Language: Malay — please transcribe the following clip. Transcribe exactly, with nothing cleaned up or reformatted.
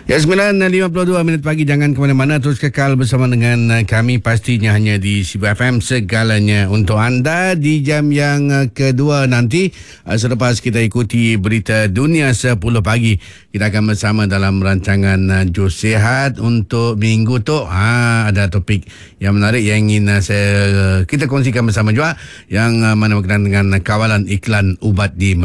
Ya, sembilan lima puluh dua minit pagi. Jangan ke mana-mana, terus kekal bersama dengan uh, kami, pastinya hanya di Sibu F M, segalanya untuk anda di jam yang uh, kedua nanti. Uh, selepas kita ikuti berita dunia sepuluh pagi, kita akan bersama dalam rancangan uh, Jus Sihat untuk minggu tu. Ha, ada topik yang menarik yang ingin uh, saya, uh, kita kongsikan bersama juga, yang uh, mana berkenaan dengan kawalan iklan ubat di